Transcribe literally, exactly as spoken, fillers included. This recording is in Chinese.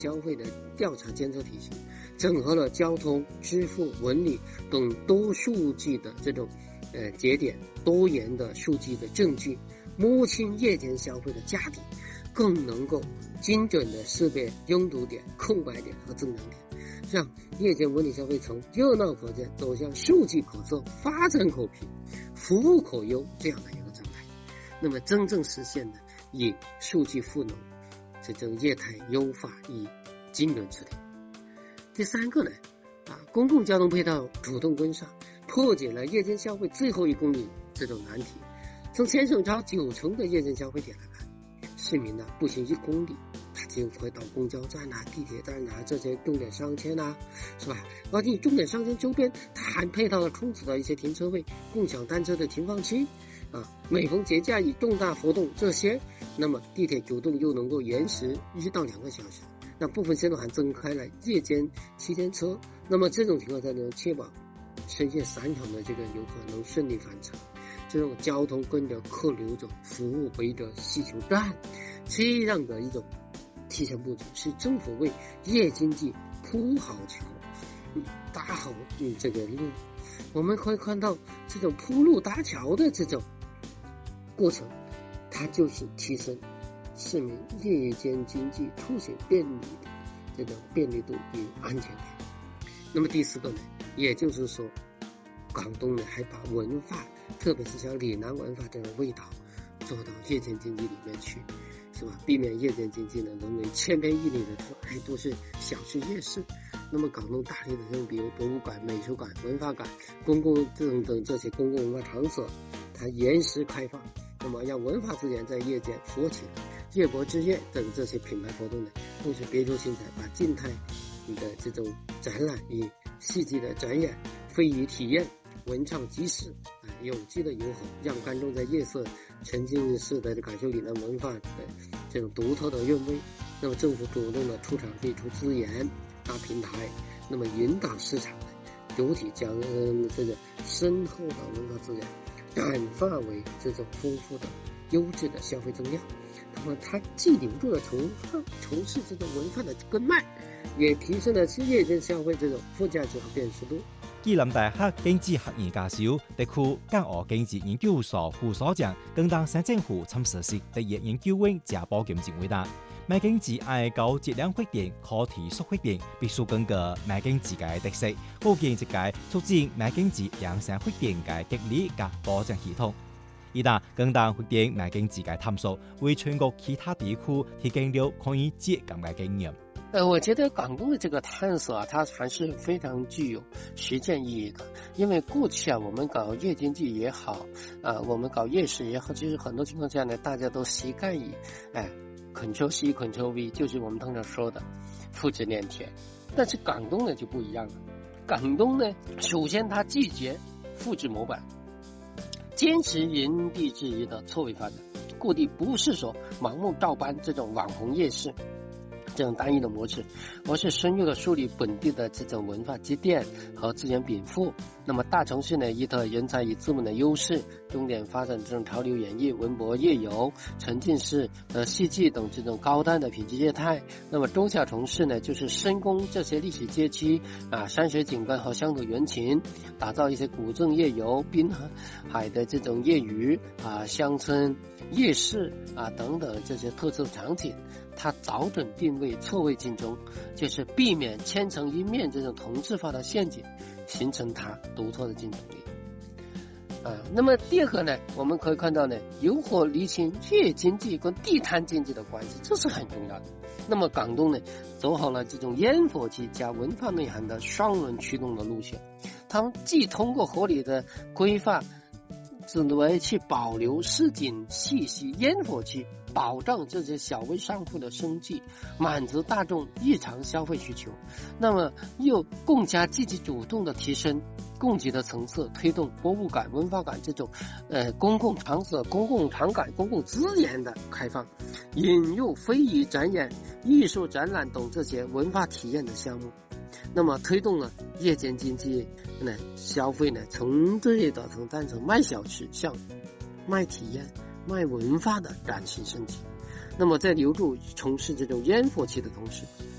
消费的调查监测体系，整合了交通、支付、文旅等多数据的这种呃节点、多元的数据的证据，摸清夜间消费的价底，更能够精准的识别拥堵点、空白点和增长点，让夜间文旅消费从热闹可见走向数据可测、发展可评、服务可优这样的一个状态。那么真正实现的以数据赋能这种业态优化与精准治理。第三个呢，啊，公共交通配套主动跟上，破解了夜间消费最后一公里这种难题。从全省超九成的夜间消费点来看，市民呢步行一公里，他就会到公交站啊、地铁站啊这些重点商圈啊，是吧？而且重点商圈周边，它还配套了充足的一些停车位、共享单车的停放区。啊，每逢节假日重大活动这些，那么地铁主动又能够延时一到两个小时，那部分线路还增开了夜间七天车，那么这种情况下能确保深夜散场的这个游客能顺利返程，这种交通跟着客流走，服务围着需求站，这样的一种提前布局，是政府为夜经济铺好桥、搭好嗯这个路。我们可以看到，这种铺路搭桥的这种过程，它就是提升市民夜间经济出行便利的这种便利度与安全感。那么第四个呢，也就是说，广东呢还把文化，特别是像岭南文化这种味道做到夜间经济里面去，是吧？避免夜间经济呢沦为千篇一律的还都是小吃夜市。那么广东大力的这种比如博物馆、美术馆、文化馆、公共等等这些公共文化场所，它延时开放，那么让文化资源在夜间活起来。夜泊之夜等这些品牌活动呢，都是别出心裁，把静态的这种展览与戏剧的展演、非遗体验、文创集市啊，有机的融合，让观众在夜色沉浸式的感受岭南文化的这种独特的韵味。那么政府主动的出场地、出资源、搭平台，那么引导市场主体将、嗯、这个深厚的文化资源转化为这种丰富的优质的消费增量。那么它既留住了从从事这种文化的根脉，也提升了夜间消费这种附加值和辨识度。 暨南大學經濟學院教授、地區港澳經濟研究所副所長，更當省政府參實施第一研究員賈寶金認為啦，賣經濟愛高質量發展、可持續發展，必須根據賣經濟嘅特色，構建一個促進賣經濟良性發展嘅激勵及保障系統。而但更當發展賣經濟嘅探索，為全國其他地區提供了可以接感嘅經驗。 呃，我觉得广东的这个探索啊，它还是非常具有实践意义的。因为过去啊，我们搞夜经济也好，啊、呃，我们搞夜市也好，其实很多情况下呢，大家都习惯于，哎 ，Ctrl C Ctrl V， 就是我们通常说的复制粘贴。但是广东呢就不一样了，广东呢，首先它拒绝复制模板，坚持因地制宜的错位发展，故地不是说盲目照搬这种网红夜市这种单一的模式，而是深入的梳理本地的这种文化积淀和资源禀赋。那么大城市呢，依托人才与资本的优势，重点发展这种潮流演艺、文博夜游、沉浸式呃戏剧等这种高端的品质业态。那么中小城市呢，就是深攻这些历史街区啊、山水景观和乡土人情，打造一些古镇夜游、滨海的这种业余啊、乡村夜市啊等等这些特色场景。它找准定位，错位竞争，就是避免千城一面这种同质化的陷阱，形成它独特的竞争力。啊，那么第二个呢，我们可以看到呢，如何厘清夜经济跟地摊经济的关系，这是很重要的。那么广东呢，走好了这种烟火气加文化内涵的双轮驱动的路线，他们既通过合理的规划，只为去保留市井气息烟火气，保障这些小微商户的生计，满足大众日常消费需求，那么又更加积极主动的提升供给的层次，推动博物馆、文化馆这种呃公共场所、公共场馆、公共资源的开放，引入非遗展演、艺术展览等这些文化体验的项目，那么推动了夜间经济呢消费呢从这的从单从卖小吃向卖体验、卖文化的转型升级。那么在留住从事这种烟火气的同时，